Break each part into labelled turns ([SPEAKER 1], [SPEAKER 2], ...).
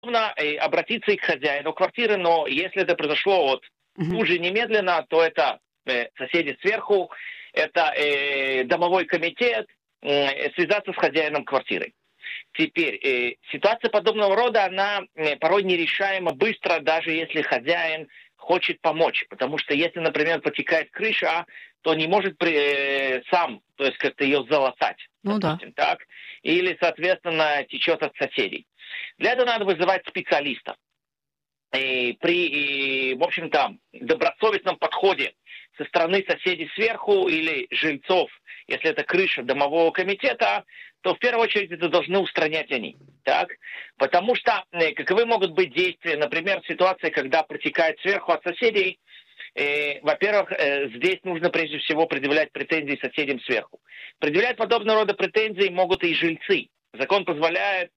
[SPEAKER 1] удобно обратиться и к хозяину квартиры, но если это произошло вот тут же немедленно, то это соседи сверху, это домовой комитет, связаться с хозяином квартиры. Теперь, ситуация подобного рода, она порой нерешаема быстро, даже если хозяин хочет помочь. Потому что если, например, потекает крыша, то не может сам, то есть как-то ее залатать, допустим, так? Или, соответственно, течет от соседей. Для этого надо вызывать специалистов. И при, в общем-то, добросовестном подходе со стороны соседей сверху или жильцов, если это крыша домового комитета, то в первую очередь это должны устранять они. Так? Потому что каковы могут быть действия, например, ситуация, когда протекает сверху от соседей, во-первых, здесь нужно прежде всего предъявлять претензии соседям сверху. Предъявлять подобного рода претензии могут и жильцы. Закон позволяет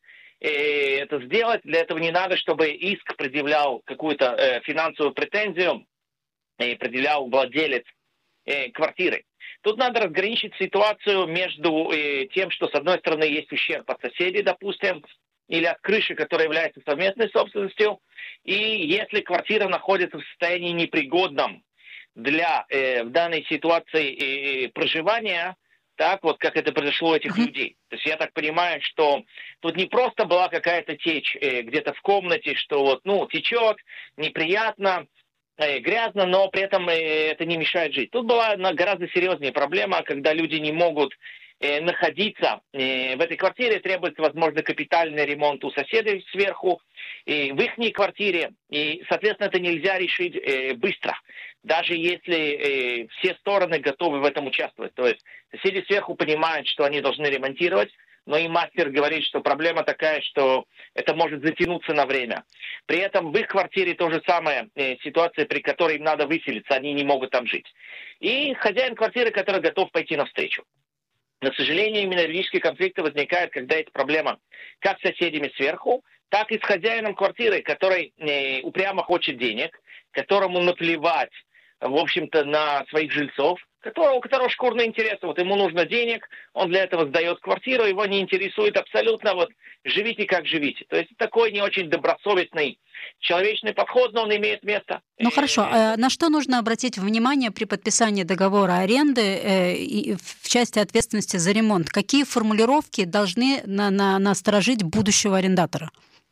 [SPEAKER 1] это сделать. Для этого не надо, чтобы иск предъявлял какую-то финансовую претензию и предъявлял владелец квартиры. Тут надо разграничить ситуацию между тем, что с одной стороны есть ущерб от соседей, допустим, или от крыши, которая является совместной собственностью, и если квартира находится в состоянии непригодном для в данной ситуации проживания, так вот, как это произошло у этих людей. То есть я так понимаю, что тут не просто была какая-то течь где-то в комнате, что вот, ну, течет, неприятно, грязно, но при этом это не мешает жить. Тут была гораздо серьезнее проблема, когда люди не могут находиться в этой квартире, требуется, возможно, капитальный ремонт у соседей сверху и в их квартире, и, соответственно, это нельзя решить быстро, даже если все стороны готовы в этом участвовать. То есть соседи сверху понимают, что они должны ремонтировать, но и мастер говорит, что проблема такая, что это может затянуться на время. При этом в их квартире то же самое ситуация, при которой им надо выселиться, они не могут там жить. И хозяин квартиры, который готов пойти навстречу. Но, к сожалению, именно юридические конфликты возникают, когда есть проблема как с соседями сверху, так и с хозяином квартиры, который упрямо хочет денег, которому наплевать, в общем-то, на своих жильцов, у которого шкурный интерес, вот ему нужно денег, он для этого сдает квартиру, его не интересует абсолютно, вот живите как живите. То есть такой не очень добросовестный человечный подход, но он имеет место.
[SPEAKER 2] Ну хорошо, на что нужно обратить внимание при подписании договора аренды и в части ответственности за ремонт? Какие формулировки должны насторожить будущего арендатора?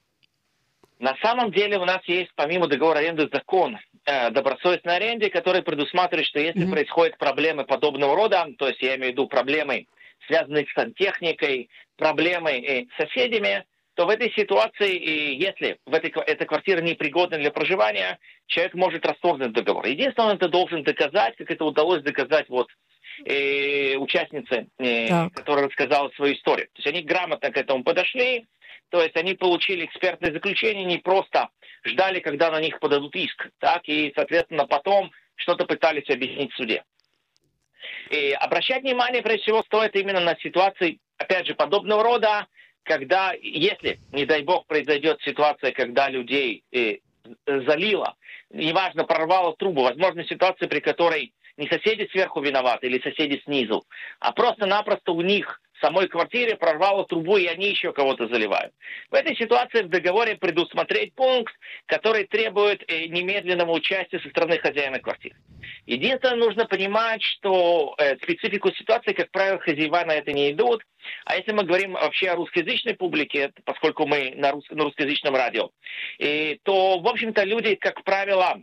[SPEAKER 1] На самом деле у нас есть, помимо договора аренды, закон добросовестной аренде, который предусматривает, что если происходят проблемы подобного рода, то есть я имею в виду проблемы, связанные с сантехникой, проблемы с соседями, то в этой ситуации, если эта квартира непригодна для проживания, человек может расторгнуть договор. Единственное, он это должен доказать, как это удалось доказать участнице, которая рассказала свою историю. То есть они грамотно к этому подошли, то есть они получили экспертное заключение, не просто ждали, когда на них подадут иск, так, и, соответственно, потом что-то пытались объяснить в суде. И обращать внимание, прежде всего, стоит именно на ситуации, опять же, подобного рода, когда, если, не дай бог, произойдет ситуация, когда людей залило, неважно, прорвало трубу, возможно, ситуация, при которой не соседи сверху виноваты или соседи снизу, а просто-напросто у них в самой квартире прорвало трубу, и они еще кого-то заливают. В этой ситуации в договоре предусмотреть пункт, который требует немедленного участия со стороны хозяина квартиры. Единственное, нужно понимать, что специфику ситуации, как правило, хозяева на это не идут. А если мы говорим вообще о русскоязычной публике, поскольку мы на русскоязычном радио, то, в общем-то, люди, как правило,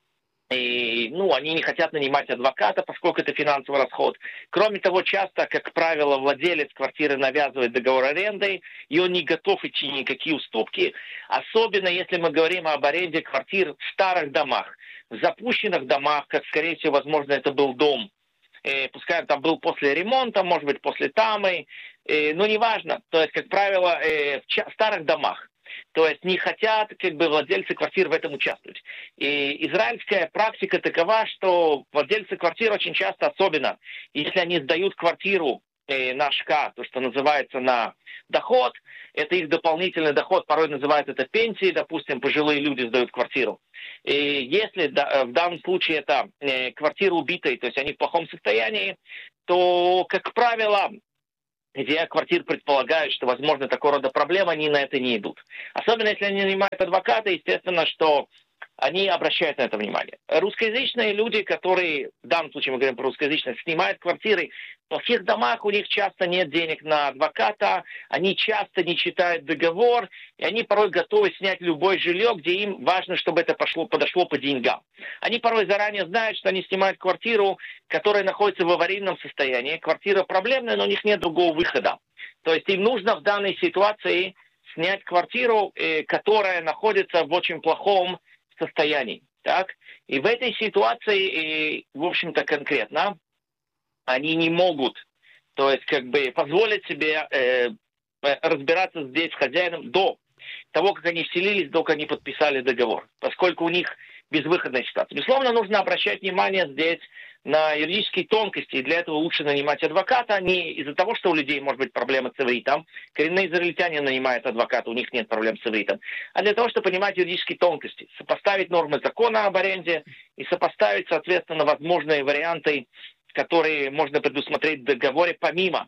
[SPEAKER 1] они не хотят нанимать адвоката, поскольку это финансовый расход. Кроме того, часто, как правило, владелец квартиры навязывает договор аренды, и он не готов идти никакие уступки. Особенно, если мы говорим об аренде квартир в старых домах, в запущенных домах, как, скорее всего, возможно, это был дом, пускай он там был после ремонта, может быть, после тамы, но неважно. То есть, как правило, в старых домах. То есть не хотят владельцы квартир в этом участвовать. И израильская практика такова, что владельцы квартир очень часто, особенно если они сдают квартиру на ШК, то, что называется на доход, это их дополнительный доход, порой называют это пенсией, допустим, пожилые люди сдают квартиру. И если в данном случае это квартира убитая, то есть они в плохом состоянии, то, как правило, где квартир предполагают, что, возможно, такого рода проблемы, они на это не идут. Особенно, если они нанимают адвоката, естественно, что они обращают на это внимание. Русскоязычные люди, которые, в данном случае мы говорим про русскоязычных, снимают квартиры, но в их домах у них часто нет денег на адвоката, они часто не читают договор, и они порой готовы снять любое жилье, где им важно, чтобы это подошло по деньгам. Они порой заранее знают, что они снимают квартиру, которая находится в аварийном состоянии. Квартира проблемная, но у них нет другого выхода. То есть им нужно в данной ситуации снять квартиру, которая находится в очень плохом состоянии. Так? И в этой ситуации, в общем-то, конкретно, они не могут, то есть, позволить себе разбираться здесь с хозяином до того, как они вселились, до как они подписали договор, поскольку у них безвыходная ситуация. Безусловно, нужно обращать внимание здесь на юридические тонкости, и для этого лучше нанимать адвоката не из-за того, что у людей может быть проблемы с ивритом. Коренные израильтяне нанимают адвоката, у них нет проблем с ивритом. А для того, чтобы понимать юридические тонкости, сопоставить нормы закона об аренде и сопоставить, соответственно, возможные варианты, которые можно предусмотреть в договоре, помимо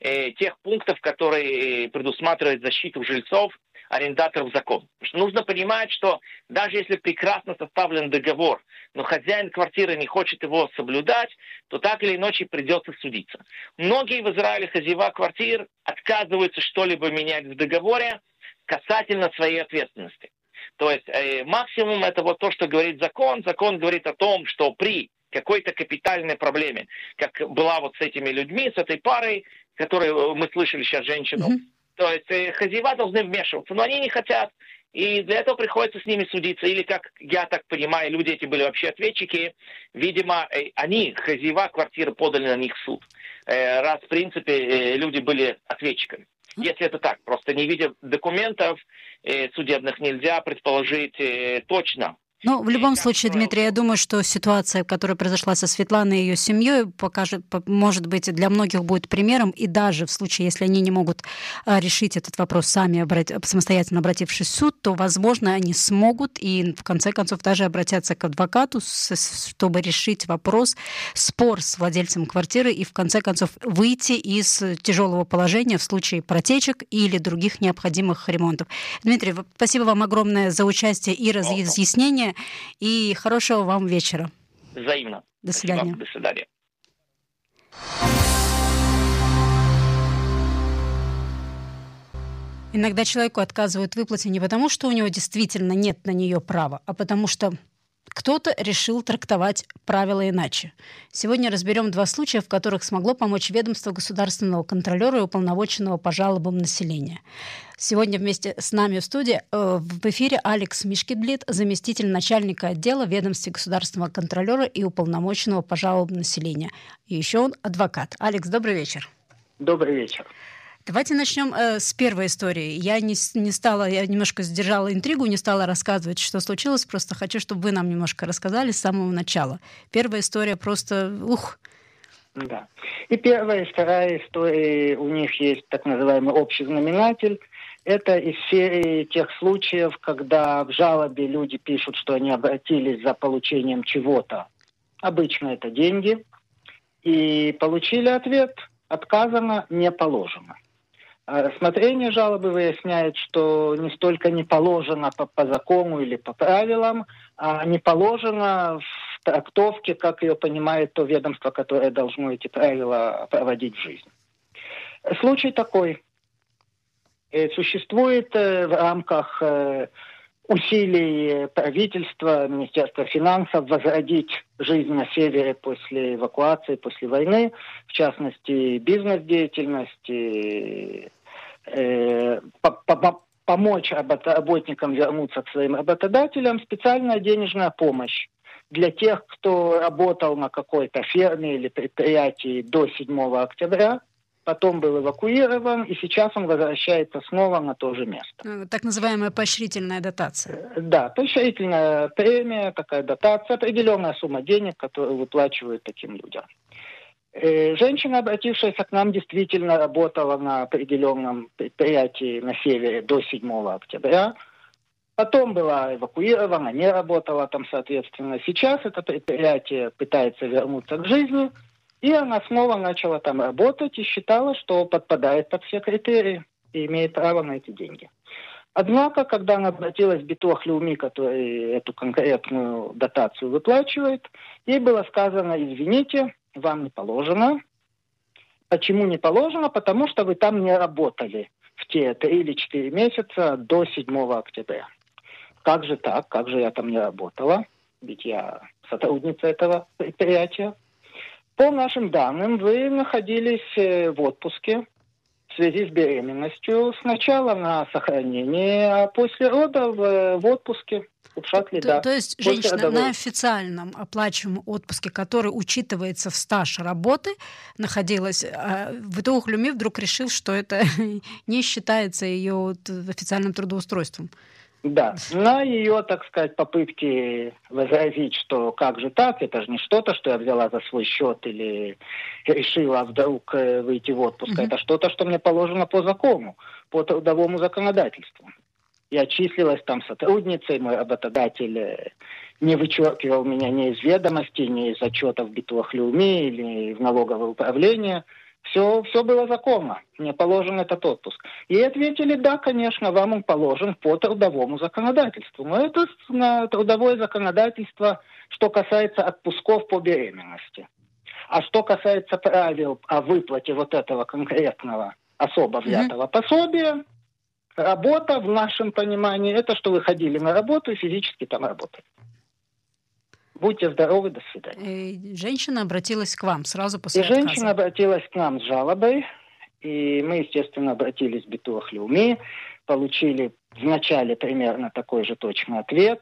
[SPEAKER 1] тех пунктов, которые предусматривают защиту жильцов, арендаторов закон. Потому что нужно понимать, что даже если прекрасно составлен договор, но хозяин квартиры не хочет его соблюдать, то так или иначе придется судиться. Многие в Израиле хозяева квартир отказываются что-либо менять в договоре касательно своей ответственности. То есть максимум это вот то, что говорит закон. Закон говорит о том, что при какой-то капитальной проблеме, как была вот с этими людьми, с этой парой, которую мы слышали сейчас, женщину, то есть хозяева должны вмешиваться, но они не хотят. И для этого приходится с ними судиться. Или, как я так понимаю, люди эти были вообще ответчики. Видимо, они, хозяева квартиры, подали на них в суд. Раз, в принципе, люди были ответчиками. Если это так, просто не видя документов судебных, нельзя предположить точно.
[SPEAKER 2] Ну, в любом случае, Дмитрий, я думаю, что ситуация, которая произошла со Светланой и ее семьей, может быть, для многих будет примером, и даже в случае, если они не могут решить этот вопрос сами, самостоятельно обратившись в суд, то, возможно, они смогут и, в конце концов, даже обратятся к адвокату, чтобы решить вопрос, спор с владельцем квартиры и, в конце концов, выйти из тяжелого положения в случае протечек или других необходимых ремонтов. Дмитрий, спасибо вам огромное за участие и разъяснение. И хорошего вам вечера.
[SPEAKER 1] Взаимно.
[SPEAKER 2] До свидания.
[SPEAKER 1] Спасибо. До свидания.
[SPEAKER 2] Иногда человеку отказывают в выплате не потому, что у него действительно нет на нее права, а потому что кто-то решил трактовать правила иначе. Сегодня разберем два случая, в которых смогло помочь ведомство государственного контролера и уполномоченного по жалобам населения. Сегодня вместе с нами в студии в эфире Алекс Мишкиблит, заместитель начальника отдела в ведомстве государственного контролера и уполномоченного по жалобам населения. И еще он адвокат. Алекс, добрый вечер.
[SPEAKER 3] Добрый вечер.
[SPEAKER 2] Давайте начнем с первой истории. Я немножко сдержала интригу, не стала рассказывать, что случилось, просто хочу, чтобы вы нам немножко рассказали с самого начала. Первая история просто
[SPEAKER 3] Да. И первая, и вторая истории, у них есть так называемый общий знаменатель. Это из серии тех случаев, когда в жалобе люди пишут, что они обратились за получением чего-то. Обычно это деньги. И получили ответ: отказано, не положено. Рассмотрение жалобы выясняет, что не столько не положено по закону или по правилам, а не положено в трактовке, как ее понимает то ведомство, которое должно эти правила проводить в жизнь. Случай такой. Существует в рамках усилий правительства, Министерства финансов возродить жизнь на севере после эвакуации, после войны, в частности, бизнес-деятельности, помочь работникам вернуться к своим работодателям, специальная денежная помощь для тех, кто работал на какой-то ферме или предприятии до 7 октября, потом был эвакуирован, и сейчас он возвращается снова на то же место.
[SPEAKER 2] Так называемая поощрительная дотация.
[SPEAKER 3] Да, поощрительная премия, такая дотация, определенная сумма денег, которую выплачивают таким людям. Женщина, обратившаяся к нам, действительно работала на определенном предприятии на севере до 7 октября. Потом была эвакуирована, не работала там, соответственно. Сейчас это предприятие пытается вернуться к жизни. И она снова начала там работать и считала, что подпадает под все критерии и имеет право на эти деньги. Однако, когда она обратилась в Битуах Леуми, который эту конкретную дотацию выплачивает, ей было сказано: извините, вам не положено. Почему не положено? Потому что вы там не работали в те 3 или 4 месяца до 7 октября. Как же так? Как же я там не работала? Ведь я сотрудница этого предприятия. По нашим данным, вы находились в отпуске в связи с беременностью. Сначала на сохранении, а после родов в отпуске.
[SPEAKER 2] То есть женщина на официальном оплачиваемом отпуске, который учитывается в стаж работы, находилась, в Битуах Леуми вдруг решил, что это не считается ее официальным трудоустройством.
[SPEAKER 3] Да, на ее, так сказать, попытки возразить, что как же так, это же не что-то, что я взяла за свой счет или решила вдруг выйти в отпуск. Это что-то, что мне положено по закону, по трудовому законодательству. Я числилась там сотрудницей, мой работодатель не вычеркивал меня ни из ведомостей, ни из отчетов в Битуах Леуми или в налоговое управление. Все было законно, мне положен этот отпуск. И ответили: да, конечно, вам он положен по трудовому законодательству. Но это на трудовое законодательство, что касается отпусков по беременности. А что касается правил о выплате вот этого конкретного особо взятого пособия, работа, в нашем понимании, это что вы ходили на работу и физически там работали. Будьте здоровы, до свидания.
[SPEAKER 2] И женщина обратилась к вам сразу после
[SPEAKER 3] отказа. Женщина обратилась к нам с жалобой, и мы, естественно, обратились в Битуах Леуми, получили вначале примерно такой же точный ответ.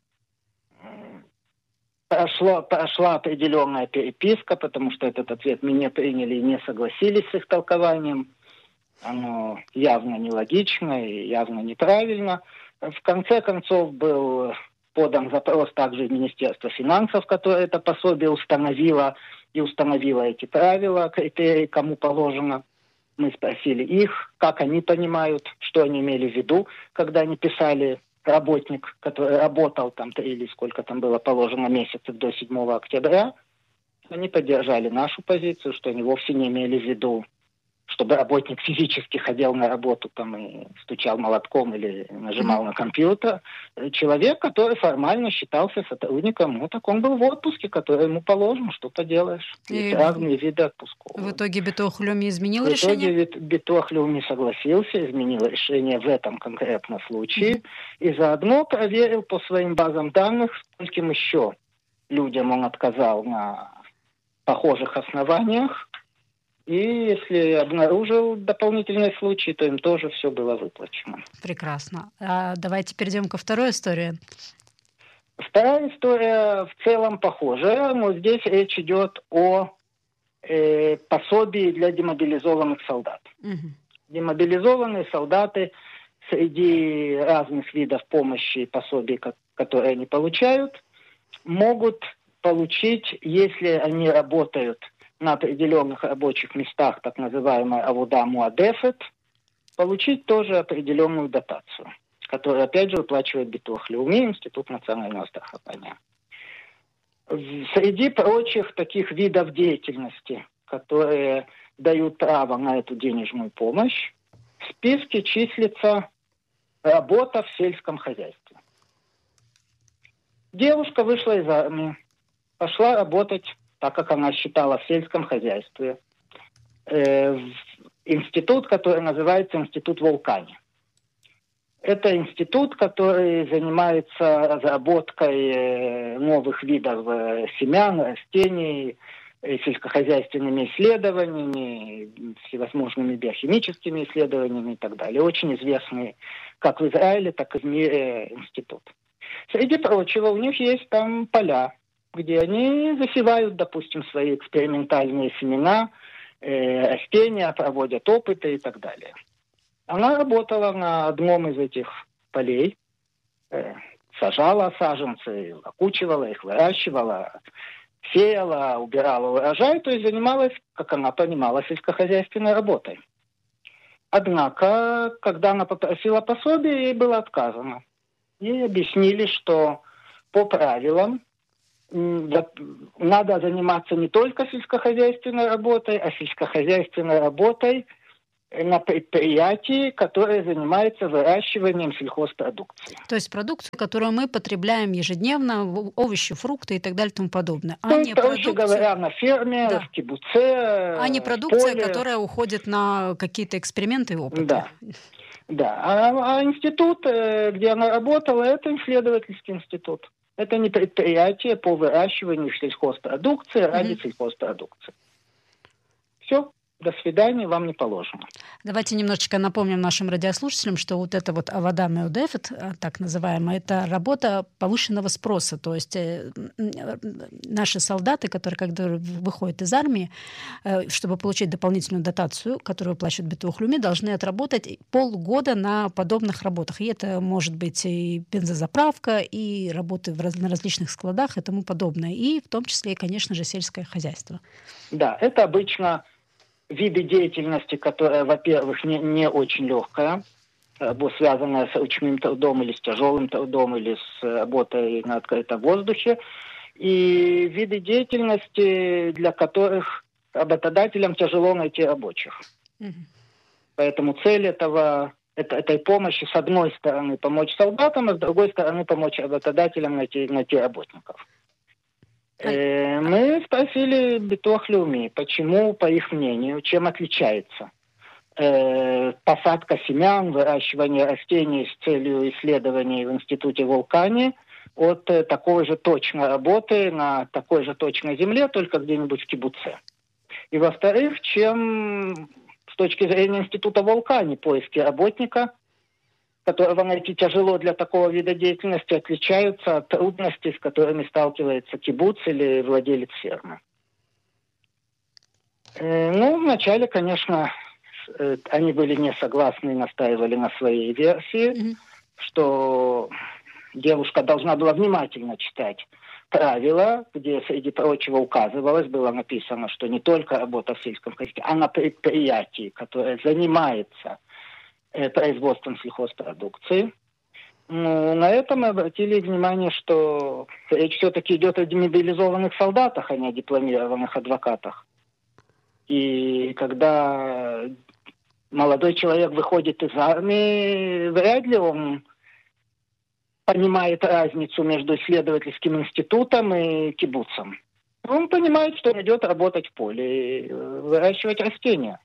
[SPEAKER 3] Прошла определенная переписка, потому что этот ответ мы не приняли и не согласились с их толкованием. Оно явно нелогично и явно неправильно. В конце концов был подан запрос также в Министерство финансов, которое это пособие установило эти правила, критерии, кому положено. Мы спросили их, как они понимают, что они имели в виду, когда они писали работник, который работал там или сколько там было положено месяцев до 7 октября. Они поддержали нашу позицию, что они вовсе не имели в виду, чтобы работник физически ходил на работу там и стучал молотком или нажимал на компьютер. Человек, который формально считался сотрудником, так он был в отпуске, который ему положено, что поделаешь. Есть разные виды отпусков.
[SPEAKER 2] В итоге Битуах Леуми изменил решение?
[SPEAKER 3] В итоге Битуах Леуми согласился, изменил решение в этом конкретном случае и заодно проверил по своим базам данных, скольким еще людям он отказал на похожих основаниях. И если обнаружил дополнительные случаи, то им тоже все было выплачено.
[SPEAKER 2] Прекрасно. Давайте перейдем ко второй истории.
[SPEAKER 3] Вторая история в целом похожая, но здесь речь идет о пособии для демобилизованных солдат. Демобилизованные солдаты среди разных видов помощи и пособий, которые они получают, могут получить, если они работают на определенных рабочих местах, так называемая авуда муадефет, получить тоже определенную дотацию, которую, опять же, выплачивает Битуах Леуми, Институт национального страхования. Среди прочих таких видов деятельности, которые дают право на эту денежную помощь, в списке числится работа в сельском хозяйстве. Девушка вышла из армии, пошла работать, так как она считала в сельском хозяйстве, в институт, который называется Институт Вулкани. Это институт, который занимается разработкой новых видов семян, растений, сельскохозяйственными исследованиями, всевозможными биохимическими исследованиями и так далее. Очень известный как в Израиле, так и в мире институт. Среди прочего, у них есть там поля, где они засевают, допустим, свои экспериментальные семена, растения, проводят опыты и так далее. Она работала на одном из этих полей, сажала саженцы, окучивала их, выращивала, сеяла, убирала урожай, то есть занималась, как она понимала, сельскохозяйственной работой. Однако, когда она попросила пособие, ей было отказано. Ей объяснили, что по правилам надо заниматься не только сельскохозяйственной работой, а сельскохозяйственной работой на предприятии, которое занимается выращиванием сельхозпродукции.
[SPEAKER 2] То есть продукцию, которую мы потребляем ежедневно, овощи, фрукты и так далее и тому подобное.
[SPEAKER 3] То есть, проще говоря, на ферме, да, в кибуце,
[SPEAKER 2] а не продукция, которая уходит на какие-то эксперименты и опыты.
[SPEAKER 3] Да. Да. А институт, где она работала, это исследовательский институт. Это не предприятие по выращиванию сельхозпродукции ради сельхозпродукции. Все. До свидания, вам не положено.
[SPEAKER 2] Давайте немножечко напомним нашим радиослушателям, что вот это вот Авода Меудефет, так называемая, это работа повышенного спроса. То есть наши солдаты, которые выходят из армии, чтобы получить дополнительную дотацию, которую платят Битуах Леуми, должны отработать полгода на подобных работах. И это может быть и бензозаправка, и работы на различных складах и тому подобное. И в том числе, конечно же, сельское хозяйство.
[SPEAKER 3] Да, это обычно виды деятельности, которая, во-первых, не очень легкая, связанная с ручным трудом или с тяжелым трудом, или с работой на открытом воздухе, и виды деятельности, для которых работодателям тяжело найти рабочих. Поэтому цель этой помощи, с одной стороны, помочь солдатам, а с другой стороны, помочь работодателям найти работников. Мы спросили Битуах Леуми, почему, по их мнению, чем отличается посадка семян, выращивание растений с целью исследований в институте Вулкане от такой же точной работы на такой же точной земле, только где-нибудь в кибуце. И во-вторых, чем с точки зрения института Вулкане поиски работника, которого найти тяжело для такого вида деятельности, отличаются от трудностей, с которыми сталкивается кибуц или владелец фермы. Вначале, конечно, они были не согласны и настаивали на своей версии, что девушка должна была внимательно читать правила, где, среди прочего, было написано, что не только работа в сельском хозяйстве, а на предприятии, которое занимается производством сельхозпродукции. На этом мы обратили внимание, что речь все-таки идет о демобилизованных солдатах, а не о дипломированных адвокатах. И когда молодой человек выходит из армии, вряд ли он понимает разницу между исследовательским институтом и кибуцем. Он понимает, что он идет работать в поле и выращивать растения.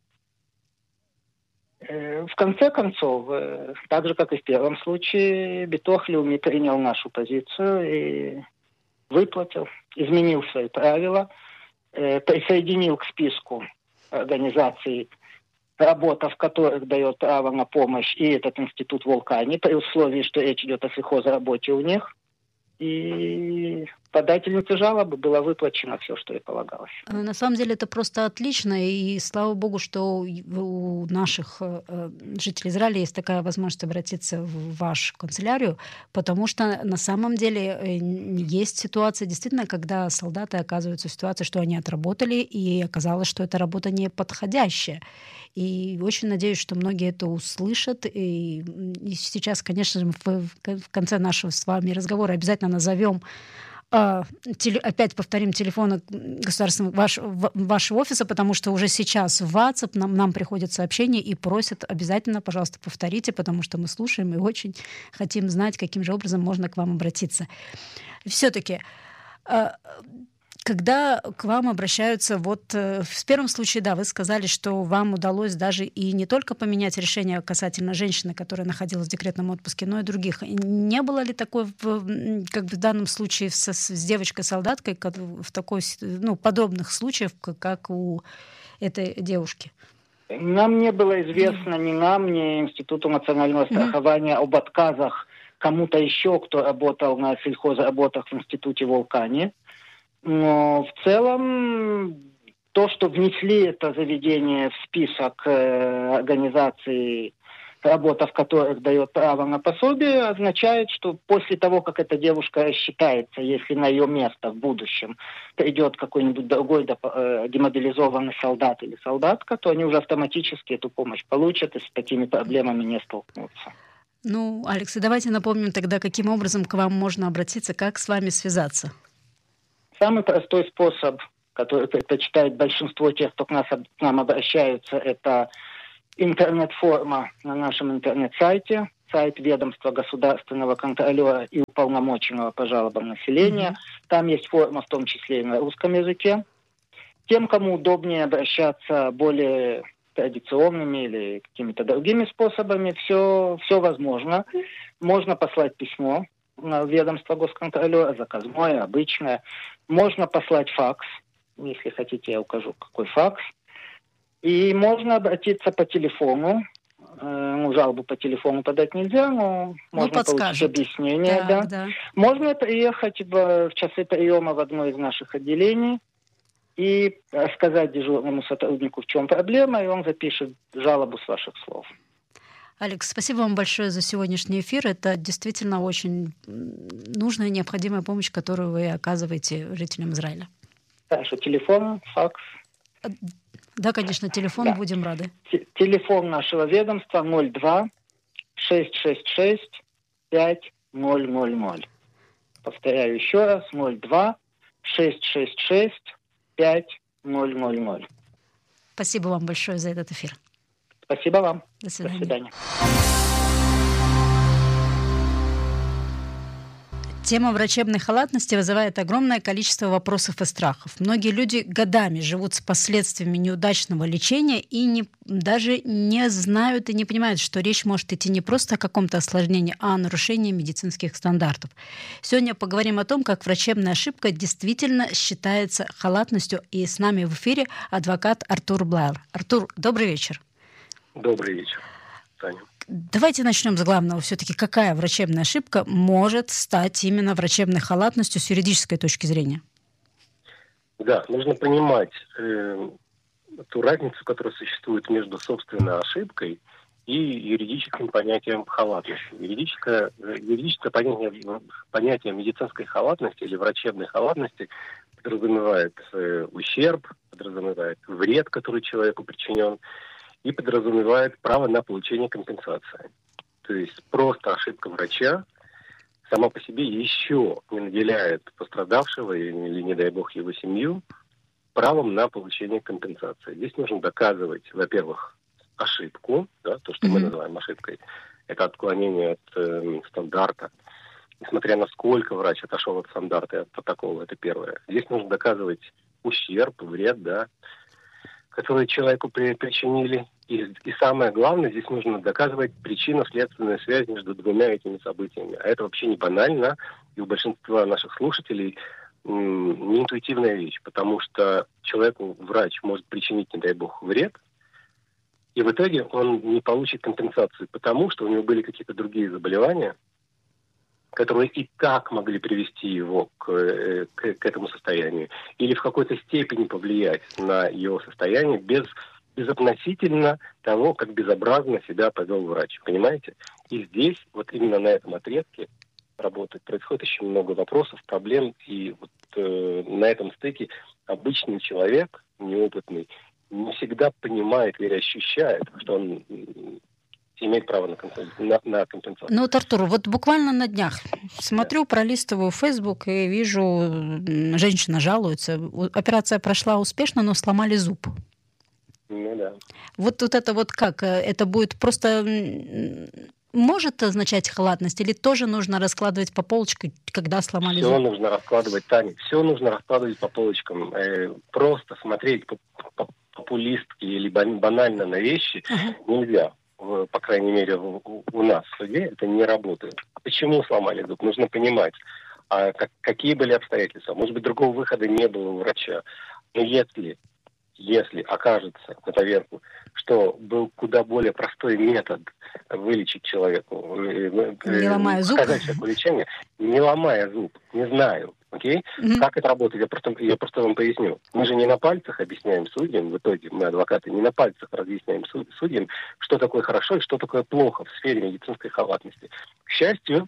[SPEAKER 3] В конце концов, так же, как и в первом случае, Битуах Леуми принял нашу позицию и выплатил, изменил свои правила, присоединил к списку организаций, работа в которых дает право на помощь, и этот институт Вулкане, при условии, что речь идет о сельхозработе у них. И подательнице жалобы было выплачено все, что ей полагалось.
[SPEAKER 2] На самом деле это просто отлично, и слава богу, что у наших жителей Израиля есть такая возможность обратиться в вашу канцелярию, потому что на самом деле есть ситуация, действительно, когда солдаты оказываются в ситуации, что они отработали, и оказалось, что эта работа не подходящая. И очень надеюсь, что многие это услышат. И сейчас, конечно же, в конце нашего с вами разговора обязательно назовем, опять повторим телефоны государственного вашего офиса, потому что уже сейчас в WhatsApp нам приходят сообщения и просят обязательно, пожалуйста, повторите, потому что мы слушаем и очень хотим знать, каким же образом можно к вам обратиться. Все-таки когда к вам обращаются, в первом случае, да, вы сказали, что вам удалось даже и не только поменять решение касательно женщины, которая находилась в декретном отпуске, но и других. Не было ли такой, в данном случае с девочкой-солдаткой, в такой, подобных случаев, как у этой девушки?
[SPEAKER 3] Нам не было известно, ни нам, ни Институту национального страхования об отказах кому-то еще, кто работал на сельхозработах в Институте Вулкане. Но в целом то, что внесли это заведение в список организаций, работа в которых дает право на пособие, означает, что после того, как эта девушка рассчитается, если на ее место в будущем придет какой-нибудь другой демобилизованный солдат или солдатка, то они уже автоматически эту помощь получат и с такими проблемами не столкнутся.
[SPEAKER 2] Алекс, давайте напомним тогда, каким образом к вам можно обратиться, как с вами связаться.
[SPEAKER 3] Самый простой способ, который предпочитает большинство тех, кто к нам обращаются, это интернет-форма на нашем интернет-сайте, сайт ведомства государственного контролера и уполномоченного по жалобам населения. Там есть форма, в том числе и на русском языке. Тем, кому удобнее обращаться более традиционными или какими-то другими способами, все возможно. Можно послать письмо на ведомство госконтролера, заказное, обычное. Можно послать факс, если хотите, я укажу, какой факс. И можно обратиться по телефону. Жалобу по телефону подать нельзя, но можно получить объяснение. Да. Можно приехать в часы приема в одно из наших отделений и рассказать дежурному сотруднику, в чем проблема, и он запишет жалобу с ваших слов.
[SPEAKER 2] Алекс, спасибо вам большое за сегодняшний эфир. Это действительно очень нужная и необходимая помощь, которую вы оказываете жителям Израиля.
[SPEAKER 3] Хорошо, телефон, факс.
[SPEAKER 2] Да, конечно, телефон, будем рады.
[SPEAKER 3] Телефон нашего ведомства 02 666 5000. Повторяю еще раз, 02 666 5000.
[SPEAKER 2] Спасибо вам большое за этот эфир.
[SPEAKER 3] Спасибо вам.
[SPEAKER 2] До свидания.
[SPEAKER 3] До свидания.
[SPEAKER 2] Тема врачебной халатности вызывает огромное количество вопросов и страхов. Многие люди годами живут с последствиями неудачного лечения и даже не знают и не понимают, что речь может идти не просто о каком-то осложнении, а о нарушении медицинских стандартов. Сегодня поговорим о том, как врачебная ошибка действительно считается халатностью. И с нами в эфире адвокат Артур Блайлер. Артур, добрый вечер.
[SPEAKER 4] Добрый вечер, Таня.
[SPEAKER 2] Давайте начнем с главного. Все-таки какая врачебная ошибка может стать именно врачебной халатностью с юридической точки зрения?
[SPEAKER 4] Да, нужно понимать ту разницу, которая существует между собственной ошибкой и юридическим понятием халатности. Юридическое понятие медицинской халатности или врачебной халатности подразумевает ущерб, подразумевает вред, который человеку причинен, и подразумевает право на получение компенсации. То есть просто ошибка врача сама по себе еще не наделяет пострадавшего или, не дай бог, его семью правом на получение компенсации. Здесь нужно доказывать, во-первых, ошибку, да, то, что мы называем ошибкой, это отклонение от стандарта. Несмотря на сколько врач отошел от стандарта и от протокола, это первое. Здесь нужно доказывать ущерб, вред, да, которые человеку причинили. И самое главное, здесь нужно доказывать причинно-следственную связь между двумя этими событиями. А это вообще не банально, и у большинства наших слушателей не интуитивная вещь, потому что человеку врач может причинить, не дай бог, вред, и в итоге он не получит компенсацию, потому что у него были какие-то другие заболевания, которые и так могли привести его к этому состоянию, или в какой-то степени повлиять на его состояние безотносительно того, как безобразно себя повел врач. Понимаете? И здесь, вот именно на этом отрезке работы происходит очень много вопросов, проблем, и вот на этом стыке обычный человек, неопытный, не всегда понимает или ощущает, что он имеет право на компенсацию.
[SPEAKER 2] Ну вот, Артур, вот буквально на днях смотрю, пролистываю Facebook и вижу, женщина жалуется. Операция прошла успешно, но сломали зуб.
[SPEAKER 4] Ну да.
[SPEAKER 2] Вот это вот как? Это будет просто... Может означать халатность? Или тоже нужно раскладывать по полочкам, когда сломали зуб?
[SPEAKER 4] Все нужно раскладывать, Таня. Все нужно раскладывать по полочкам. Просто смотреть популистски или банально на вещи нельзя. По крайней мере, у нас в суде это не работает. Почему сломали зуб? Нужно понимать, какие были обстоятельства. Может быть, другого выхода не было у врача. Но если окажется на поверку, что был куда более простой метод вылечить человеку,
[SPEAKER 2] не ломая зуб,
[SPEAKER 4] сказать человеку лечение, не ломая зуб, не знаю, окей? Как это работает, я просто вам поясню. Мы же не на пальцах объясняем судьям, в итоге мы, адвокаты, не на пальцах разъясняем судьям, что такое хорошо и что такое плохо в сфере медицинской халатности. К счастью,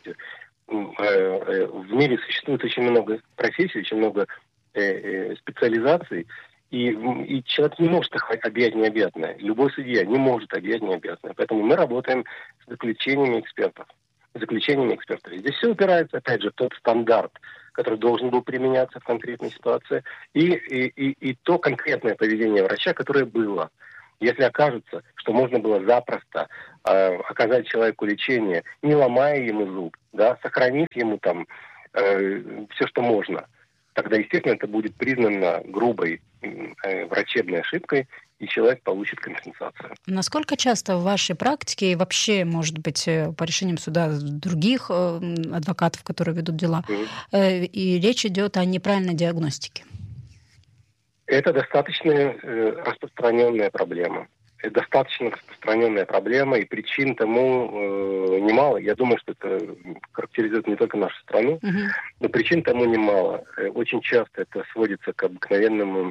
[SPEAKER 4] в мире существует очень много профессий, очень много специализаций, и человек не может объять необъятное. Любой судья не может объять необъятное. Поэтому мы работаем с заключениями экспертов. И здесь все упирается, опять же, в тот стандарт, который должен был применяться в конкретной ситуации, и то конкретное поведение врача, которое было. Если окажется, что можно было запросто оказать человеку лечение, не ломая ему зуб, да, сохранив ему там все, что можно, тогда, естественно, это будет признано грубой врачебной ошибкой, и человек получит компенсацию.
[SPEAKER 2] Насколько часто в вашей практике и вообще, может быть, по решениям суда других адвокатов, которые ведут дела, и речь идет о неправильной диагностике?
[SPEAKER 4] Это достаточно распространенная проблема. Это достаточно распространенная проблема, и причин тому немало. Я думаю, что это характеризует не только нашу страну, но причин тому немало. Очень часто это сводится к обыкновенному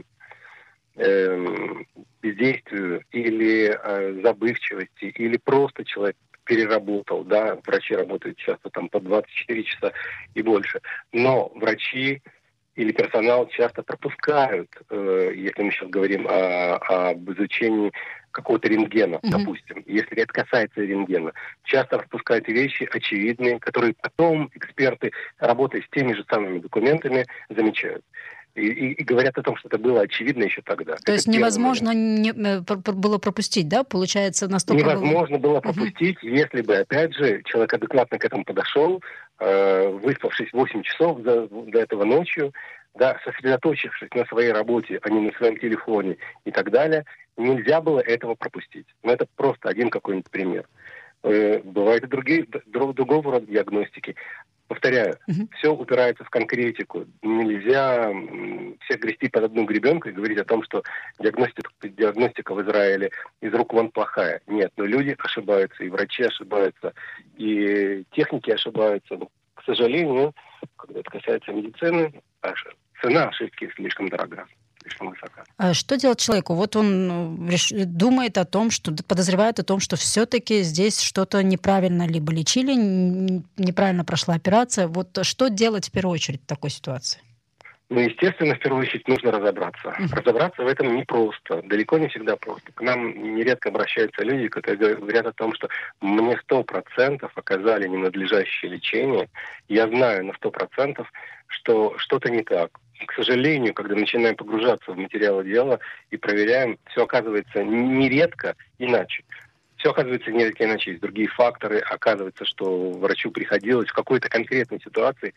[SPEAKER 4] бездействию или забывчивости, или просто человек переработал, да, врачи работают часто там по 24 часа и больше, но врачи или персонал часто пропускают, если мы сейчас говорим об изучении какого-то рентгена, допустим, если это касается рентгена, часто пропускают вещи очевидные, которые потом эксперты, работая с теми же самыми документами, замечают. И говорят о том, что это было очевидно еще тогда.
[SPEAKER 2] То есть невозможно было пропустить, да? Получается, настолько...
[SPEAKER 4] Невозможно было пропустить, если бы, опять же, человек адекватно к этому подошел, выспавшись 8 часов до этого ночью, да, сосредоточившись на своей работе, а не на своем телефоне и так далее, нельзя было этого пропустить. Но это просто один какой-нибудь пример. Бывают и другого рода диагностики. Повторяю, все упирается в конкретику. Нельзя всех грести под одну гребенку и говорить о том, что диагностика в Израиле из рук вон плохая. Нет, но люди ошибаются, и врачи ошибаются, и техники ошибаются. Но, к сожалению, когда это касается медицины, цена ошибки слишком дорога. Высока.
[SPEAKER 2] А что делать человеку? Вот он думает о том, что подозревает о том, что все-таки здесь что-то неправильно либо лечили, неправильно прошла операция. Вот что делать в первую очередь в такой ситуации?
[SPEAKER 4] Ну, естественно, в первую очередь нужно разобраться. Разобраться в этом непросто, далеко не всегда просто. К нам нередко обращаются люди, которые говорят о том, что мне 100% оказали ненадлежащее лечение. Я знаю на 100%, что что-то не так. К сожалению, когда начинаем погружаться в материалы дела и проверяем, все оказывается нередко иначе. Все оказывается нередко иначе. Есть другие факторы. Оказывается, что врачу приходилось в какой-то конкретной ситуации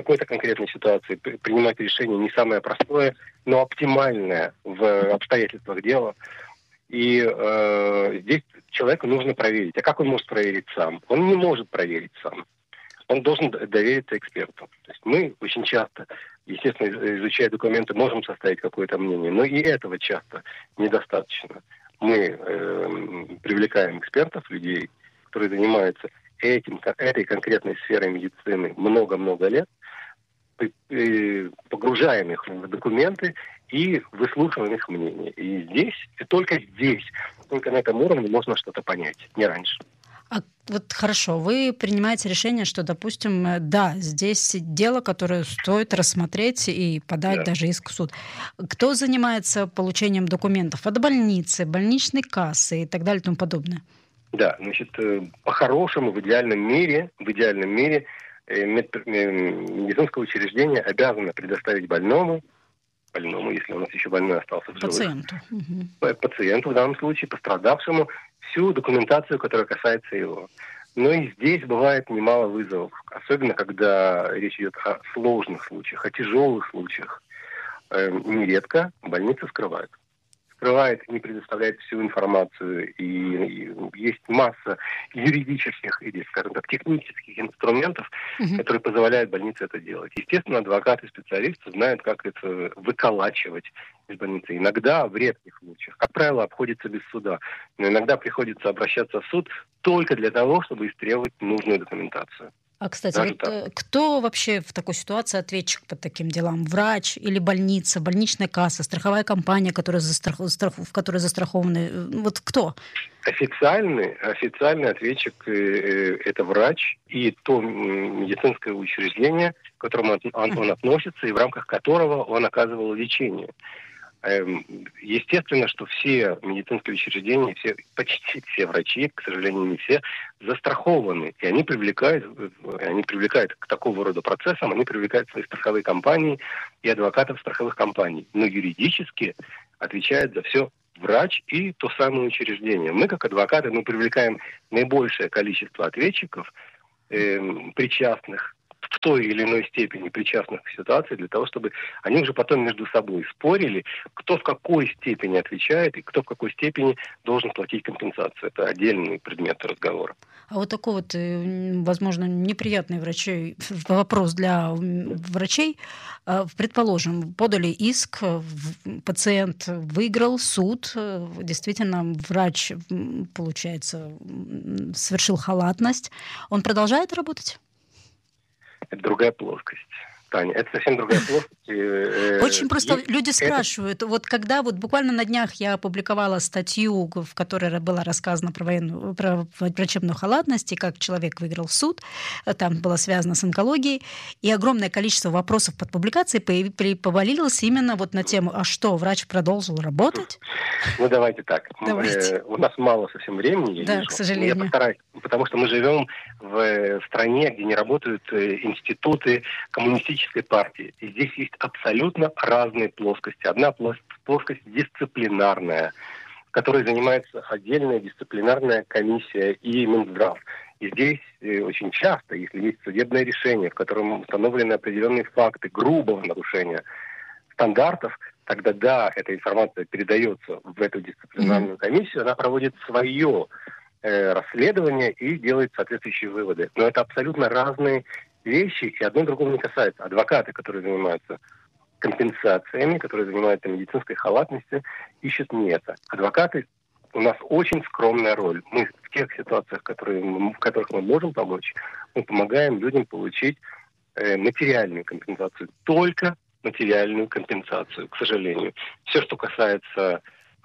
[SPEAKER 4] принимать решение не самое простое, но оптимальное в обстоятельствах дела. И здесь человеку нужно проверить. А как он может проверить сам? Он не может проверить сам. Он должен довериться эксперту. То есть мы очень часто, естественно, изучая документы, можем составить какое-то мнение, но и этого часто недостаточно. Мы привлекаем экспертов, людей, которые занимаются этой конкретной сферой медицины много-много лет, погружаем их в документы и выслушиваем их мнение. И здесь, и только на этом уровне можно что-то понять, не раньше.
[SPEAKER 2] А вот хорошо, вы принимаете решение, что, допустим, да, здесь дело, которое стоит рассмотреть и подать даже иск в суд. Кто занимается получением документов от больницы, больничной кассы и так далее и тому подобное? Да,
[SPEAKER 4] значит, по-хорошему, в идеальном мире медицинское учреждение обязано предоставить больному, если у нас еще больной остался в живых, пациенту в данном случае, пострадавшему, всю документацию, которая касается его. Но и здесь бывает немало вызовов, особенно когда речь идет о сложных случаях, о тяжелых случаях. Нередко больницы скрывает, не предоставляет всю информацию, и есть масса юридических или, скажем так, технических инструментов, которые позволяют больнице это делать. Естественно, адвокаты и специалисты знают, как это выколачивать из больницы. Иногда, в редких случаях, как правило, обходится без суда, но иногда приходится обращаться в суд только для того, чтобы истребовать нужную документацию.
[SPEAKER 2] А, кстати, вот кто вообще в такой ситуации ответчик по таким делам? Врач или больница, больничная касса, страховая компания, в которой застрахованы? Вот кто?
[SPEAKER 4] Официальный ответчик – это врач и то медицинское учреждение, к которому он относится и в рамках которого он оказывал лечение. Естественно, что все медицинские учреждения, почти все врачи, к сожалению, не все, застрахованы. И они привлекают к такого рода процессам, они привлекают свои страховые компании и адвокатов страховых компаний. Но юридически отвечает за все врач и то самое учреждение. Мы, как адвокаты, привлекаем наибольшее количество ответчиков, причастных в той или иной степени причастных к ситуации, для того, чтобы они уже потом между собой спорили, кто в какой степени отвечает и кто в какой степени должен платить компенсацию. Это отдельный предмет разговора.
[SPEAKER 2] А вот такой вот, возможно, неприятный вопрос для врачей. Предположим, подали иск, пациент выиграл суд, действительно, врач, получается, совершил халатность. Он продолжает работать?
[SPEAKER 4] Это другая плоскость. Таня, это совсем другая плоскость.
[SPEAKER 2] Очень просто люди спрашивают. Вот когда буквально на днях я опубликовала статью, в которой было рассказано про врачебную халатность и как человек выиграл суд, там было связано с онкологией, и огромное количество вопросов под публикацией повалилось именно на тему, а что, врач продолжил работать?
[SPEAKER 4] Давайте так.
[SPEAKER 2] Давайте.
[SPEAKER 4] У нас мало совсем времени, я вижу.
[SPEAKER 2] К сожалению.
[SPEAKER 4] Я постараюсь, потому что мы живем в стране, где не работают институты коммунистической партии. И здесь есть абсолютно разные плоскости. Одна плоскость дисциплинарная, которой занимается отдельная дисциплинарная комиссия и Минздрав. И здесь очень часто, если есть судебное решение, в котором установлены определенные факты грубого нарушения стандартов, тогда да, эта информация передается в эту дисциплинарную комиссию, она проводит свое расследование и делает соответствующие выводы. Но это абсолютно разные вещи, и одно другого не касается. Адвокаты, которые занимаются компенсациями, которые занимаются медицинской халатностью, ищут не это. Адвокаты, у нас очень скромная роль. Мы в тех ситуациях, в которых мы можем помочь, мы помогаем людям получить материальную компенсацию. Только материальную компенсацию, к сожалению. Все, что касается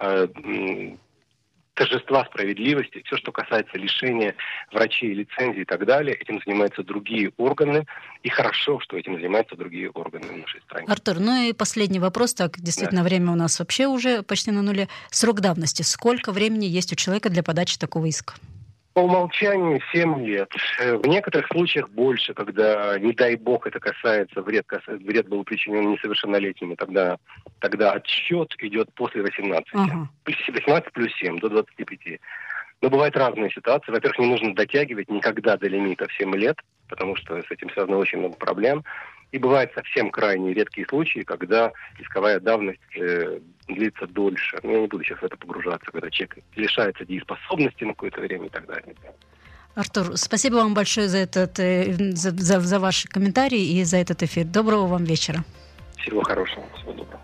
[SPEAKER 4] торжества справедливости, все, что касается лишения врачей лицензии и так далее, этим занимаются другие органы, и хорошо, что этим занимаются другие органы в нашей стране.
[SPEAKER 2] Артур, и последний вопрос, так, действительно, время у нас вообще уже почти на нуле. Срок давности. Сколько времени есть у человека для подачи такого иска?
[SPEAKER 4] По умолчанию 7 лет. В некоторых случаях больше, когда, не дай бог, это касается, вред был причинен несовершеннолетним, и тогда отсчет идет после 18. 18 плюс 7, до 25. Но бывают разные ситуации. Во-первых, не нужно дотягивать никогда до лимита в 7 лет, потому что с этим связано очень много проблем. И бывают совсем крайне редкие случаи, когда исковая давность длится дольше. Я не буду сейчас в это погружаться, когда человек лишается дееспособности на какое-то время и так далее.
[SPEAKER 2] Артур, спасибо вам большое за ваши комментарии и за этот эфир. Доброго вам вечера.
[SPEAKER 4] Всего хорошего. Всего доброго.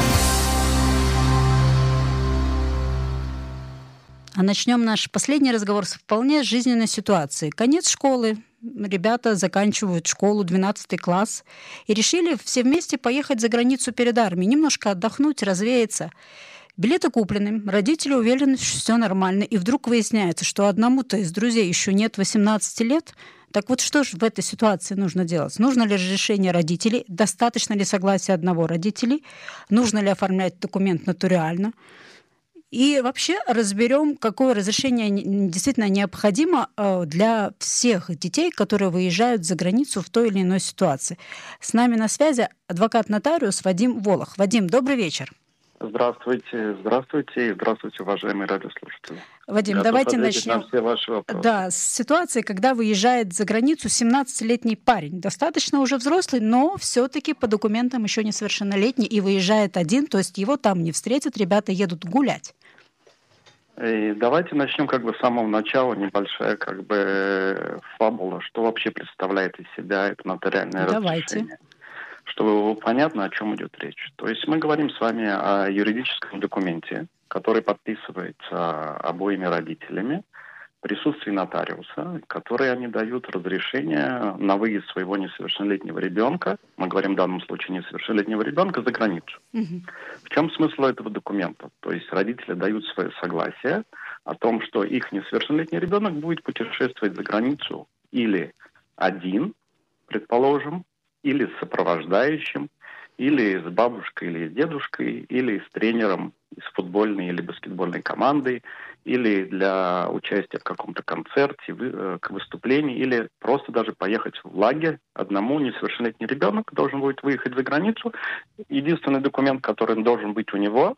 [SPEAKER 2] А начнем наш последний разговор с вполне жизненной ситуации. Конец школы. Ребята заканчивают школу, 12 класс, и решили все вместе поехать за границу перед армией, немножко отдохнуть, развеяться. Билеты куплены, родители уверены, что все нормально, и вдруг выясняется, что одному-то из друзей еще нет 18 лет. Так вот, что же в этой ситуации нужно делать? Нужно ли разрешение родителей? Достаточно ли согласия одного родителей? Нужно ли оформлять документ нотариально? И вообще разберем, какое разрешение действительно необходимо для всех детей, которые выезжают за границу в той или иной ситуации. С нами на связи адвокат-нотариус Вадим Волох. Вадим, добрый вечер.
[SPEAKER 5] Здравствуйте, уважаемые радиослушатели.
[SPEAKER 2] Вадим, давайте начнем.
[SPEAKER 5] Все ваши вопросы.
[SPEAKER 2] Да, с ситуации, когда выезжает за границу 17-летний парень, достаточно уже взрослый, но все-таки по документам еще несовершеннолетний и выезжает один, то есть его там не встретят, ребята едут гулять.
[SPEAKER 5] И давайте начнем с самого начала, небольшая фабула, что вообще представляет из себя это нотариальное разрешение. Чтобы было понятно, о чем идет речь. То есть мы говорим с вами о юридическом документе, который подписывается обоими родителями в присутствии нотариуса, которые они дают разрешение на выезд своего несовершеннолетнего ребенка, мы говорим в данном случае несовершеннолетнего ребенка, за границу. В чем смысл этого документа? То есть родители дают свое согласие о том, что их несовершеннолетний ребенок будет путешествовать за границу или один, предположим, или с сопровождающим, или с бабушкой, или с дедушкой, или с тренером из футбольной или баскетбольной команды, или для участия в каком-то концерте, к выступлению, или просто даже поехать в лагерь одному. Несовершеннолетний ребенок должен будет выехать за границу. Единственный документ, который должен быть у него,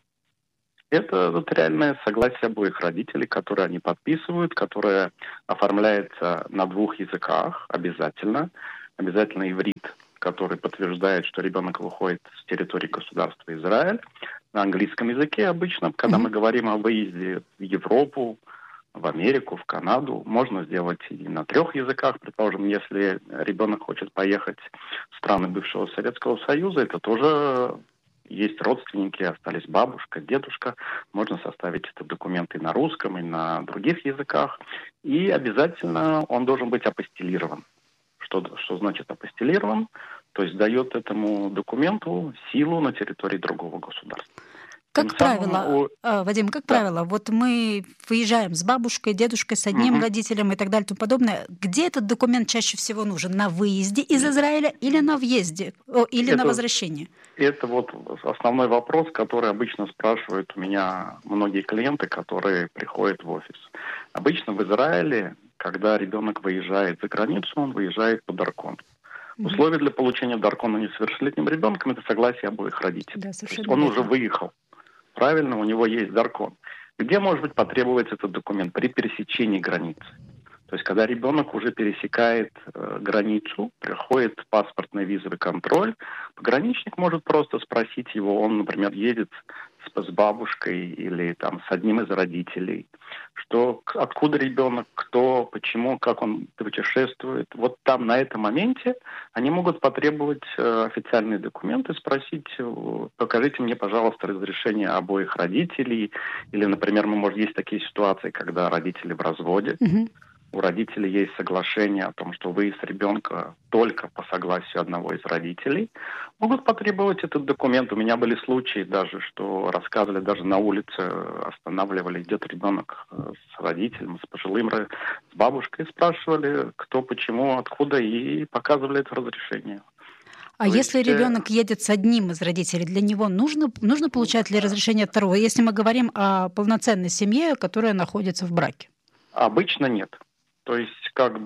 [SPEAKER 5] это нотариальное согласие обоих родителей, которое они подписывают, которое оформляется на 2 языках обязательно. Обязательно иврит, который подтверждает, что ребенок выходит с территории государства Израиль. На английском языке обычно, когда мы говорим о выезде в Европу, в Америку, в Канаду, можно сделать и на 3 языках. Предположим, если ребенок хочет поехать в страны бывшего Советского Союза, это тоже есть родственники, остались бабушка, дедушка. Можно составить этот документ и на русском, и на других языках. И обязательно он должен быть апостилирован. Что значит апостилирован? То есть дает этому документу силу на территории другого государства.
[SPEAKER 2] Как правило, Вадим, как правило, вот мы выезжаем с бабушкой, дедушкой, с одним родителем и так далее и тому подобное. Где этот документ чаще всего нужен? На выезде из Израиля или на въезде? Или на возвращении?
[SPEAKER 5] Это вот основной вопрос, который обычно спрашивают у меня многие клиенты, которые приходят в офис. Обычно в Израиле, когда ребенок выезжает за границу, он выезжает по даркону. Условие для получения даркона несовершеннолетним ребенком – это согласие обоих родителей. Да, то есть он уже выехал. Правильно, у него есть даркон. Где, может быть, потребуется этот документ? При пересечении границы. То есть, когда ребенок уже пересекает границу, приходит паспортный визовый контроль, пограничник может просто спросить его, он, например, едет с бабушкой или там с одним из родителей, откуда ребенок, кто, почему, как он путешествует. Вот там на этом моменте они могут потребовать официальные документы, спросить, покажите мне, пожалуйста, разрешение обоих родителей. Или, например, есть такие ситуации, когда родители в разводе. У родителей есть соглашение о том, что выезд ребенка только по согласию одного из родителей. Могут потребовать этот документ. У меня были случаи даже, что рассказывали, даже на улице останавливали, идет ребенок с родителем, с пожилым, с бабушкой, спрашивали, кто, почему, откуда, и показывали это разрешение.
[SPEAKER 2] А если ребенок едет с одним из родителей, для него нужно получать ли разрешение от второго, если мы говорим о полноценной семье, которая находится в браке?
[SPEAKER 5] Обычно нет. То есть,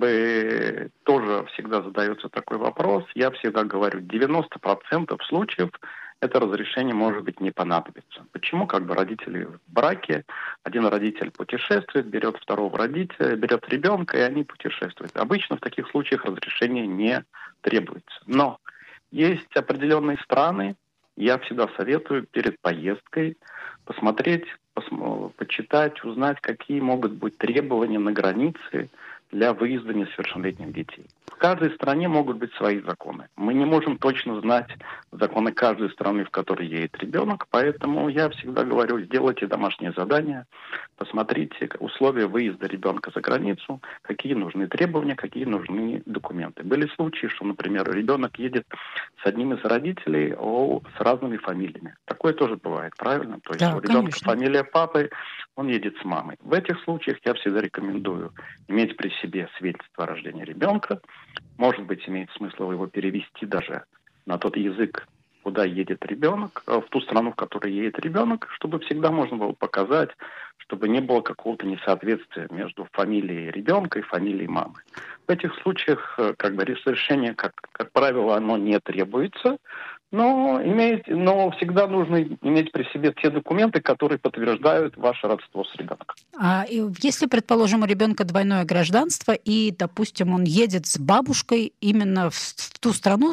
[SPEAKER 5] тоже всегда задается такой вопрос. Я всегда говорю, 90% случаев это разрешение, может быть, не понадобится. Почему? Родители в браке, один родитель путешествует, берет второго родителя, берет ребенка, и они путешествуют. Обычно в таких случаях разрешение не требуется. Но есть определенные страны, я всегда советую перед поездкой посмотреть, почитать, узнать, какие могут быть требования на границе для выезда несовершеннолетних детей. В каждой стране могут быть свои законы. Мы не можем точно знать законы каждой страны, в которой едет ребенок, поэтому я всегда говорю, сделайте домашнее задание, посмотрите условия выезда ребенка за границу, какие нужны требования, какие нужны документы. Были случаи, что, например, ребенок едет с одним из родителей с разными фамилиями. Такое тоже бывает, правильно? То есть у ребенка фамилия папы, он едет с мамой. В этих случаях я всегда рекомендую иметь при себе свидетельство о рождении ребенка. Может быть, имеет смысл его перевести даже на тот язык, куда едет ребенок, в ту страну, в которой едет ребенок, чтобы всегда можно было показать, чтобы не было какого-то несоответствия между фамилией ребенка и фамилией мамы. В этих случаях разрешение, как правило, оно не требуется, но всегда нужно иметь при себе те документы, которые подтверждают ваше родство с ребенком.
[SPEAKER 2] А если, предположим, у ребенка двойное гражданство, и, допустим, он едет с бабушкой именно в ту страну,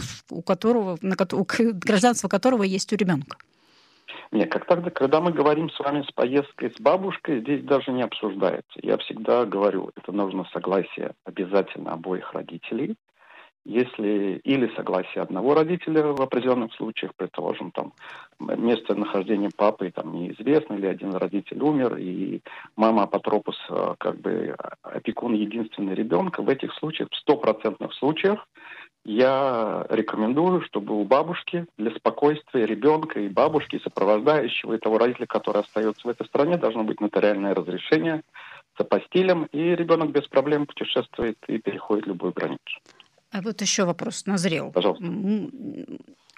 [SPEAKER 2] гражданство которого есть у ребенка?
[SPEAKER 5] Нет, когда мы говорим с вами с поездкой с бабушкой, здесь даже не обсуждается. Я всегда говорю, это нужно согласие обязательно обоих родителей. Если или согласие одного родителя в определенных случаях, предположим, там местонахождение папы неизвестно, или один родитель умер, и мама апотропус, опекун единственный ребенка, в этих случаях, в 100% случаях, я рекомендую, чтобы у бабушки для спокойствия ребенка и бабушки, и сопровождающего, и того родителя, который остается в этой стране, должно быть нотариальное разрешение с апостилем, и ребенок без проблем путешествует и переходит любую границу.
[SPEAKER 2] А вот еще вопрос назрел.
[SPEAKER 5] Пожалуйста.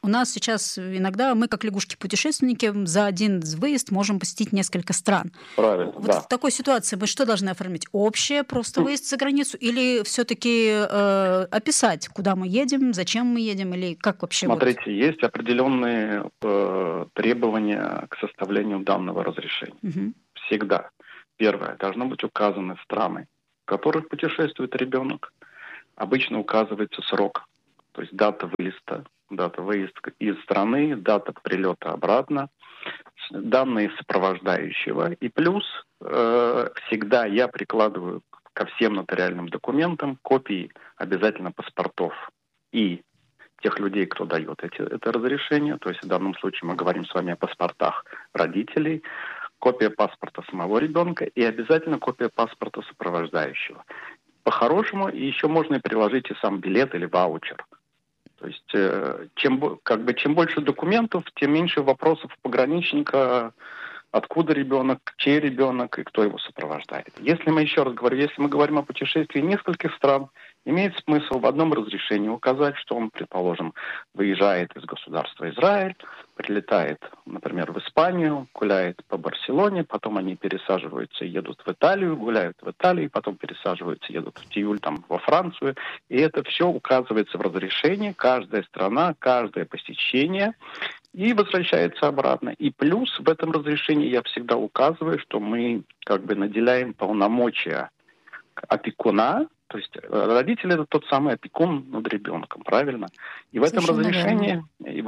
[SPEAKER 2] у нас сейчас иногда мы, как лягушки-путешественники, за один выезд можем посетить несколько стран.
[SPEAKER 5] Правильно,
[SPEAKER 2] вот в такой ситуации мы что должны оформить? Общее просто выезд за границу или все-таки описать, куда мы едем, зачем мы едем или как вообще?
[SPEAKER 5] Смотрите, есть определенные требования к составлению данного разрешения.
[SPEAKER 2] Угу.
[SPEAKER 5] Всегда. Первое. Должно быть указаны страны, в которых путешествует ребенок. Обычно указывается срок, то есть дата выезда из страны, дата прилета обратно, данные сопровождающего. И плюс всегда я прикладываю ко всем нотариальным документам копии обязательно паспортов и тех людей, кто дает это разрешение. То есть в данном случае мы говорим с вами о паспортах родителей, копия паспорта самого ребенка и обязательно копия паспорта сопровождающего. По-хорошему еще можно и приложить и сам билет или ваучер. То есть чем больше документов, тем меньше вопросов у пограничника, откуда ребенок, чей ребенок и кто его сопровождает. Если мы говорим о путешествии нескольких стран, имеет смысл в одном разрешении указать, что он, предположим, выезжает из государства Израиль, прилетает, например, в Испанию, гуляет по Барселоне, потом они пересаживаются и едут в Италию, гуляют в Италии, потом пересаживаются, едут в Тиюль, во Францию. И это все указывается в разрешении, каждая страна, каждое посещение, и возвращается обратно. И плюс в этом разрешении я всегда указываю, что мы наделяем полномочия опекуна, то есть родитель — это тот самый опекун над ребенком, правильно? И в этом разрешении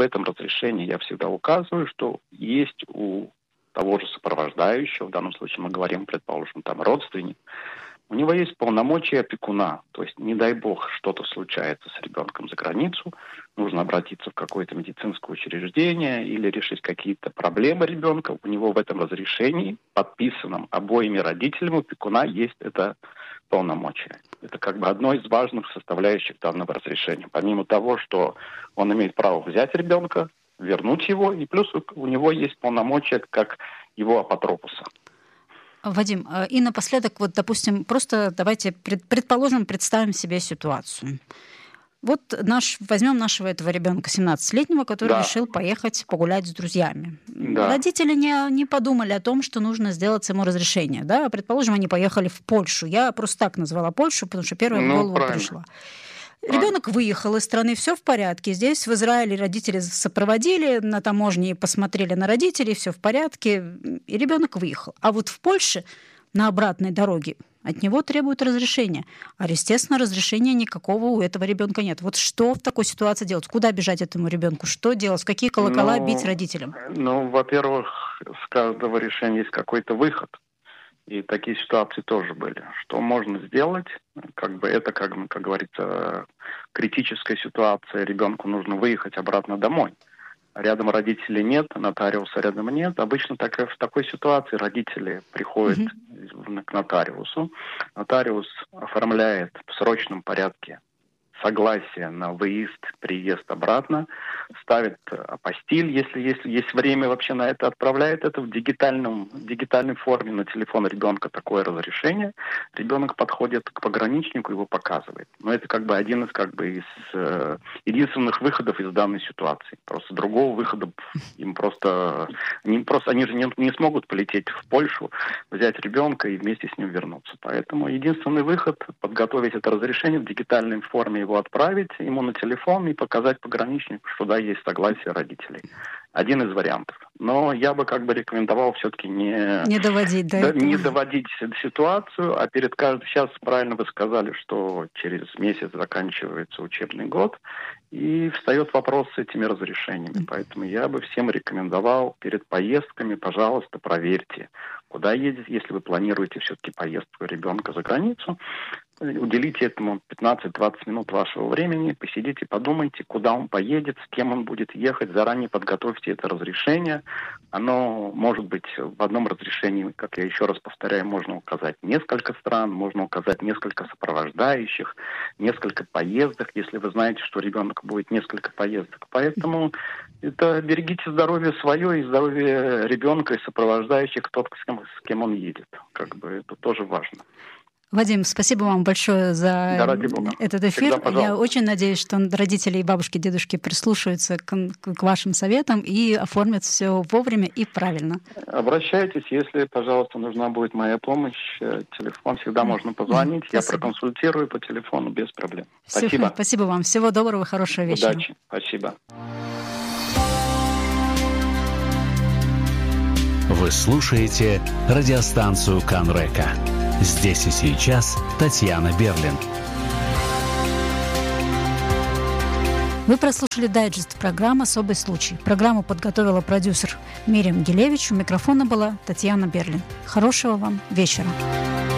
[SPEAKER 5] я всегда указываю, что есть у того же сопровождающего, в данном случае мы говорим, предположим, родственник, у него есть полномочия опекуна. То есть, не дай бог, что-то случается с ребенком за границу, нужно обратиться в какое-то медицинское учреждение или решить какие-то проблемы ребенка. У него в этом разрешении, подписанном обоими родителями опекуна, есть это полномочия. Это одно из важных составляющих данного разрешения. Помимо того, что он имеет право взять ребенка, вернуть его, и плюс у него есть полномочия как его апотропуса.
[SPEAKER 2] Вадим, и напоследок, допустим, просто давайте представим себе ситуацию. Возьмем нашего этого ребенка 17-летнего, который решил поехать погулять с друзьями. Да. Родители не подумали о том, что нужно сделать ему разрешение. Да? Предположим, они поехали в Польшу. Я просто так назвала Польшу, потому что первая в голову пришла. Ребенок выехал из страны, все в порядке. Здесь в Израиле родители сопроводили, на таможне посмотрели на родителей, все в порядке, и ребенок выехал. А в Польше на обратной дороге от него требуют разрешения. А, естественно, разрешения никакого у этого ребенка нет. Что в такой ситуации делать? Куда бежать этому ребенку? Что делать? Какие колокола бить родителям?
[SPEAKER 5] Во-первых, с каждого решения есть какой-то выход. И такие ситуации тоже были. Что можно сделать? Это, как говорится, критическая ситуация. Ребенку нужно выехать обратно домой. Рядом родителей нет, нотариуса рядом нет. Обычно в такой ситуации родители приходят к нотариусу. Нотариус оформляет в срочном порядке согласие на выезд, приезд обратно, ставит апостиль, если есть время вообще на это, отправляет это в дигитальной форме на телефон ребенка такое разрешение. Ребенок подходит к пограничнику, его показывает. Но это один из единственных выходов из данной ситуации. Просто другого выхода им они же не смогут полететь в Польшу, взять ребенка и вместе с ним вернуться. Поэтому единственный выход — подготовить это разрешение в дигитальной форме, его отправить ему на телефон и показать пограничнику, что есть согласие родителей. Один из вариантов. Но я бы рекомендовал все-таки не доводить ситуацию, а сейчас правильно вы сказали, что через месяц заканчивается учебный год, и встает вопрос с этими разрешениями. Поэтому я бы всем рекомендовал перед поездками, пожалуйста, проверьте, куда едете, если вы планируете все-таки поездку ребенка за границу. Уделите этому 15-20 минут вашего времени, посидите, подумайте, куда он поедет, с кем он будет ехать, заранее подготовьте это разрешение. Оно может быть в одном разрешении, как я еще раз повторяю, можно указать несколько стран, можно указать несколько сопровождающих, несколько поездок, если вы знаете, что ребенок будет несколько поездок. Поэтому берегите здоровье свое и здоровье ребенка и сопровождающих, с кем он едет. Это тоже важно.
[SPEAKER 2] Вадим, спасибо вам большое за этот эфир. Я очень надеюсь, что родители и бабушки, дедушки прислушаются к вашим советам и оформят все вовремя и правильно.
[SPEAKER 5] Обращайтесь, если, пожалуйста, нужна будет моя помощь. Телефон всегда можно позвонить. Спасибо. Я проконсультирую по телефону без проблем. Спасибо.
[SPEAKER 2] Спасибо вам. Всего доброго, хорошего вечера.
[SPEAKER 5] Удачи. Спасибо.
[SPEAKER 6] Вы слушаете радиостанцию Канрека. Здесь и сейчас Татьяна Берлин.
[SPEAKER 2] Вы прослушали дайджест программы «Особый случай». Программу подготовила продюсер Мириам Гилевич. У микрофона была Татьяна Берлин. Хорошего вам вечера.